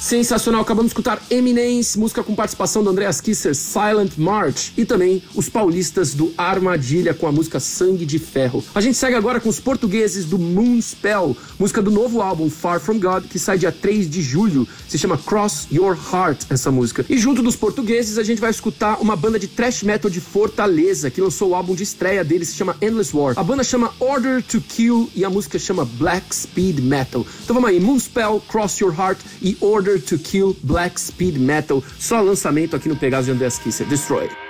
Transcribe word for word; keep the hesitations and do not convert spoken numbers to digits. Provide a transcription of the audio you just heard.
Sensacional, acabamos de escutar Eminence, música com participação do Andreas Kisser, Silent March, e também os paulistas do Armadilha com a música Sangue de Ferro. A gente segue agora com os portugueses do Moonspell, música do novo álbum Far From God, que sai dia três de julho, se chama Cross Your Heart, essa música. E junto dos portugueses a gente vai escutar uma banda de thrash metal de Fortaleza, que lançou o álbum de estreia dele, se chama Endless War. A banda chama Order to Kill e a música chama Black Speed Metal. Então vamos aí, Moonspell, Cross Your Heart e Order to Kill, Black Speed Metal. Só lançamento aqui no Pegasus de Andreas Kisser. Destroy.